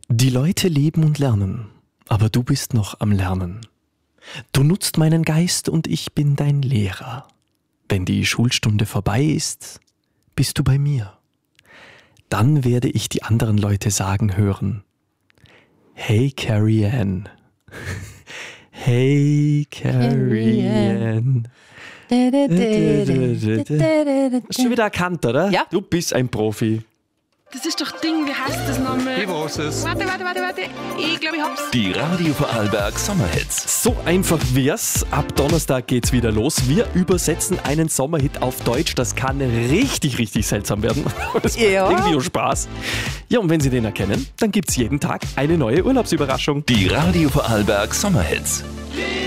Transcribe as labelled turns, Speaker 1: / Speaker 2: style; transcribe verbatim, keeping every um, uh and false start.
Speaker 1: Die Leute leben und lernen, aber du bist noch am Lernen. Du nutzt meinen Geist und ich bin dein Lehrer. Wenn die Schulstunde vorbei ist, bist du bei mir. Dann werde ich die anderen Leute sagen hören: Hey Carrie Ann. Hey Carrie Ann. Hast du schon wieder erkannt, oder?
Speaker 2: Ja.
Speaker 1: Du bist ein Profi.
Speaker 3: Das ist doch Ding, wie heißt das nochmal?
Speaker 4: Ich weiß es.
Speaker 3: Warte, warte, warte, warte. Ich glaube, ich hab's.
Speaker 4: Die Radio Vorarlberg Sommerhits.
Speaker 1: So einfach wär's. Ab Donnerstag geht's wieder los. Wir übersetzen einen Sommerhit auf Deutsch. Das kann richtig, richtig seltsam werden. Das
Speaker 2: Ja.
Speaker 1: macht irgendwie auch Spaß. Ja, und wenn Sie den erkennen, dann gibt's jeden Tag eine neue Urlaubsüberraschung.
Speaker 4: Die Radio Vorarlberg Sommerhits.